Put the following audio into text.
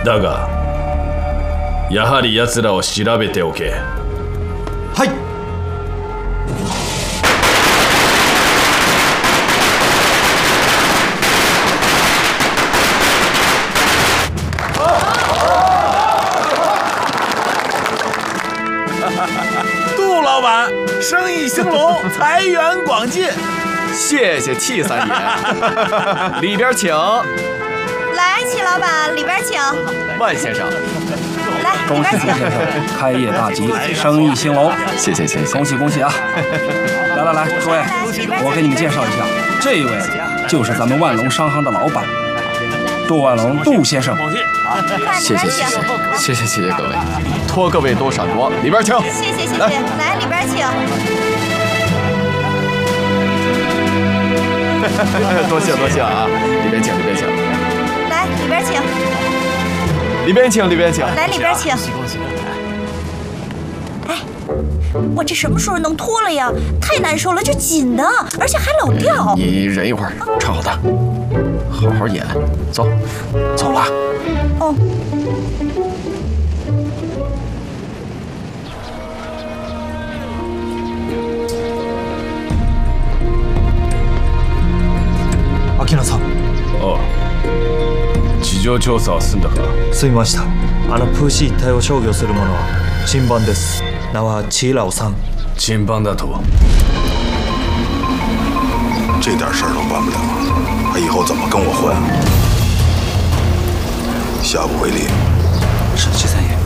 だが、やはり奴らを調べておけ。 はい。 杜老板，生意兴隆，财源广进。 谢谢戚三爷，里边请。 来，戚老板，里边请。 万先生， 来，里边请。 开业大吉，生意兴隆。 谢谢， 恭喜恭喜啊！来，诸位，我给你们介绍一下，这一位就是咱们万隆商行的老板，杜万龙，杜先生。 谢谢各位，托各位多闪光，里边请。 谢谢，来里边请。 多谢啊！里边请。 来里边请。 里边请。 来里边请。哎，我这什么时候能脱了呀？太难受了，这紧的，而且还老掉。 你忍一会儿，唱好的，好好演。走吧。 哦。 秋野さん。 ああ、事情調査は済んだか。 済みました。プーシー一帯を商業する者は陳番です。名は齐老三。 陳番だと。 这点事儿都办不了，他以后怎么跟我混？下不为例。 是齐三爷。